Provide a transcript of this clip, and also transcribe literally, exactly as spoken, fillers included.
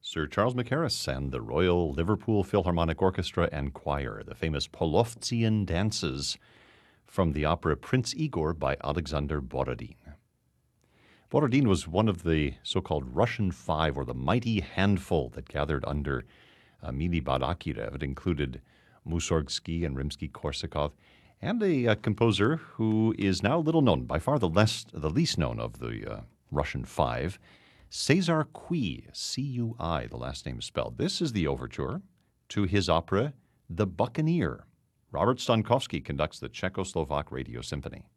Sir Charles Mackerras and the Royal Liverpool Philharmonic Orchestra and Choir, the famous Polovtsian dances from the opera Prince Igor by Alexander Borodin. Borodin was one of the so-called Russian Five, or the mighty handful that gathered under uh, Mili Balakirev. It included Mussorgsky and Rimsky-Korsakov, and a uh, composer who is now little known, by far the, less, the least known of the uh, Russian Five, Cesar Cui, C U I, the last name is spelled. This is the overture to his opera, The Buccaneer. Robert Stankowski conducts the Czechoslovak Radio Symphony.